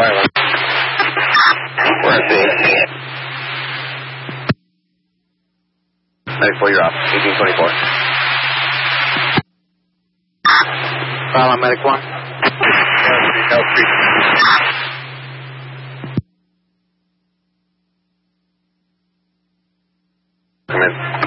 Silent. We're at the 94, you're up. 1824. Silent, medic 1. No street. Come in.